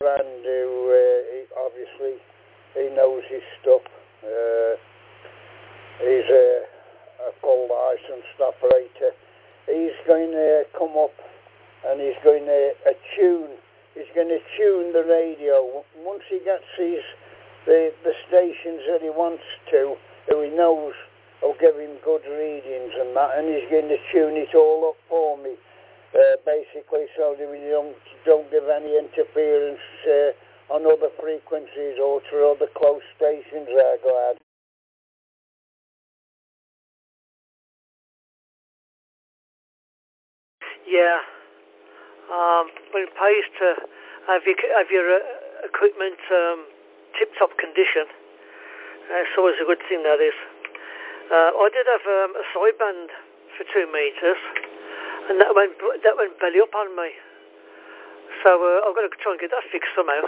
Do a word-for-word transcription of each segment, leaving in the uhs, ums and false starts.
friend who, uh, he, obviously, he knows his stuff. Uh, he's a, a full licensed operator. He's going to come up and he's going to uh, tune, he's going to tune the radio. Once he gets his, the, the stations that he wants to, who he knows will give him good readings and that, and he's going to tune it all up for me. Uh, basically, so that we don't, don't give any interference uh, on other frequencies or to other close stations there, Glad. Yeah. Um, but it pays to have your, have your uh, equipment um, tip-top condition. Uh, it's always a good thing, that is. Uh, I did have um, a sideband for two metres. And that went that went belly up on me. So uh, I've got to try and get that fixed somehow.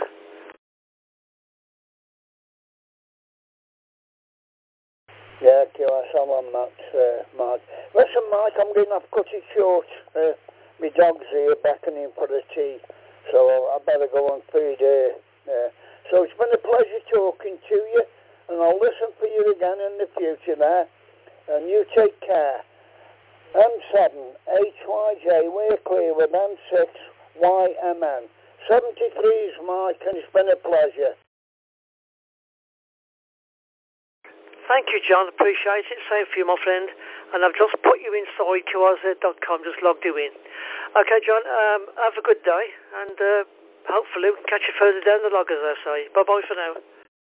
Yeah, okay, I'm on that, uh, Mike. Listen, Mike, I'm going to have to cut it short. Uh, my dog's here beckoning for the tea, so I better go and feed her. Uh, so it's been a pleasure talking to you, and I'll listen for you again in the future there. And you take care. M seven H Y J, we're clear with M six Y M N. seventy-three's Mike, and it's been a pleasure. Thank you, John. Appreciate it. Same for you, my friend. And I've just put you inside Q R Z dot com, just logged you in. Okay, John, um, have a good day, and uh, hopefully we can catch you further down the log, as I say. Bye-bye for now.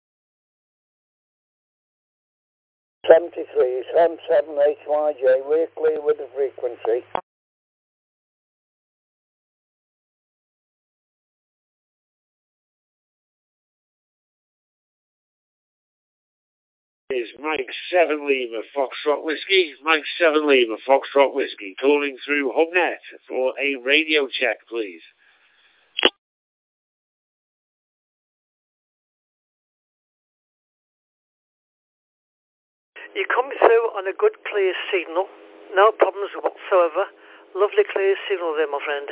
seventy-three, M seven H Y J, we're clear with the frequency. Is Mike seven Lima Foxtrot Whiskey, Mike seven Lima Foxtrot Whiskey, calling through HubNet for a radio check, please. You're coming through on a good clear signal, no problems whatsoever. Lovely clear signal there, my friend.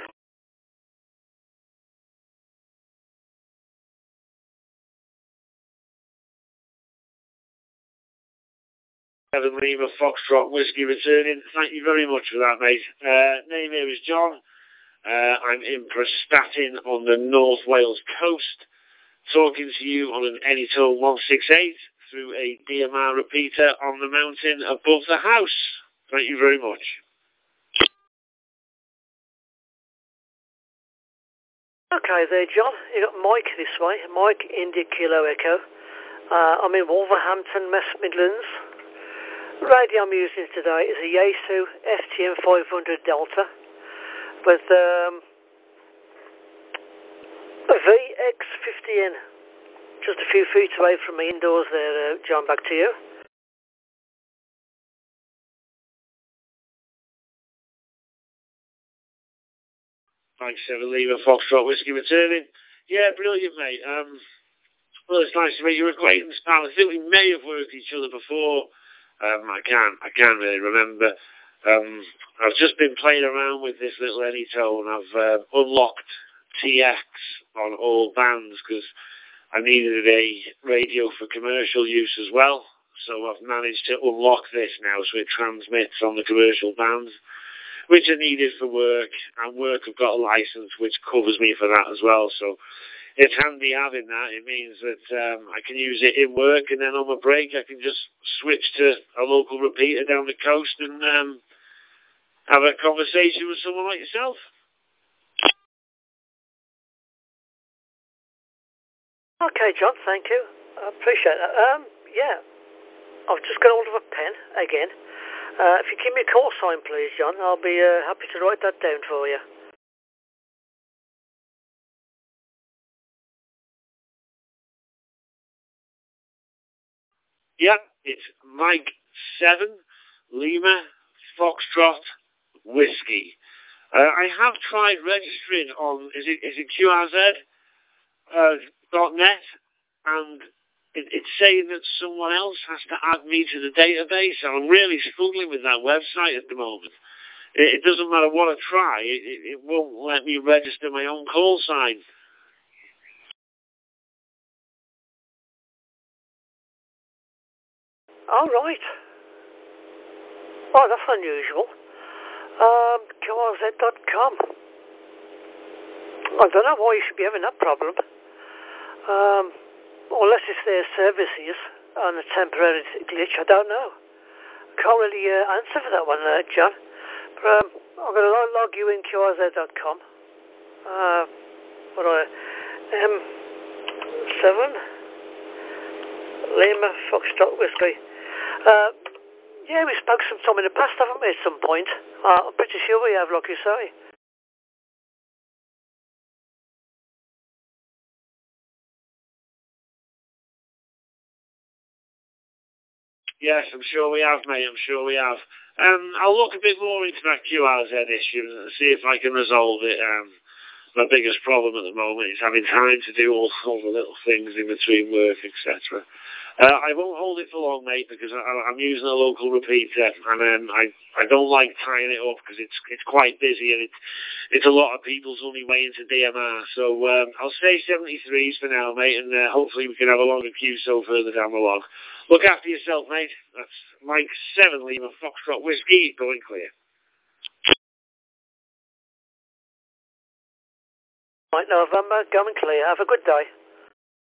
seven Lima Foxtrot Whiskey returning. Thank you very much for that, mate. Uh, name here is John. Uh, I'm in Prestatyn on the North Wales coast, talking to you on an Anytone one sixty-eight through a D M R repeater on the mountain above the house. Thank you very much. Okay there, John. You got Mike this way. Mike India Kilo Echo. Uh, I'm in Wolverhampton, West Midlands. Radio I'm using today is a Yaesu F T M five hundred Delta with um, a V X fifty N. Just a few feet away from me indoors there, uh, John. Back to you. Thanks, seven Lima Foxtrot Whiskey returning. Yeah, brilliant, mate. Um, well, it's nice to make your acquaintance, pal. I think we may have worked each other before. Um, I can't, I can't really remember. Um, I've just been playing around with this little Anytone. I've uh, unlocked T X on all bands because I needed a radio for commercial use as well. So I've managed to unlock this now so it transmits on the commercial bands, which are needed for work. And work have got a license which covers me for that as well. So it's handy having that. It means that um, I can use it in work, and then on my break I can just switch to a local repeater down the coast and um, have a conversation with someone like yourself. Okay, John, thank you. I appreciate that. Um, yeah, I've just got hold of a pen again. Uh, if you give me a call sign, please, John, I'll be uh, happy to write that down for you. Yeah, it's Mike seven Lima Foxtrot Whiskey. Uh, I have tried registering on, is it is it Q R Z uh, dot net, and it, it's saying that someone else has to add me to the database. I'm really struggling with that website at the moment. It, it doesn't matter what I try, it, it, it won't let me register my own call sign. All right. Oh, that's unusual. Um, Q R Z dot com. I don't know why you should be having that problem. Um, unless it's their services on a temporary glitch, I don't know. Can't really uh, answer for that one, uh, John. But um, I'm going to log you in Q R Z dot com. Uh, what do I... M seven Lima Foxtrot Whiskey. Uh, yeah, we spoke sometime in the past, haven't we, at some point? Uh, I'm pretty sure we have, like you say. Yes, I'm sure we have, mate. I'm sure we have. Um, I'll look a bit more into that Q R Z issue and see if I can resolve it. Um, my biggest problem at the moment is having time to do all, all the little things in between work, et cetera. Uh, I won't hold it for long, mate, because I, I'm using a local repeater, and um, I I don't like tying it up because it's it's quite busy and it's it's a lot of people's only way into D M R. So um, I'll say seventy-threes for now, mate, and uh, hopefully we can have a longer Q S O further down the log. Look after yourself, mate. That's Mike seven Lima Foxtrot Whiskey going clear. Mike November, going clear. Have a good day.